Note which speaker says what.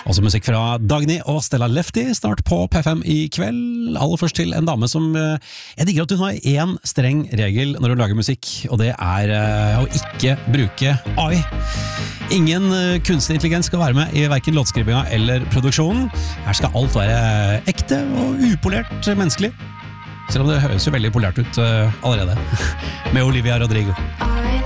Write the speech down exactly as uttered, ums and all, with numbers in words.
Speaker 1: Også musikk fra Dagny og Stella Lefty, snart på P fem i kveld. Aller først til en dame som jeg digger at hun har en streng regel når hun lager musikk, og det er å ikke bruke A I. Ingen kunstig intelligens skal være med i hverken låtskrivinga eller produksjonen. Her skal alt være ekte og upolert menneskelig. Selv om det høres jo veldig polert ut allerede. Med Olivia Rodrigo.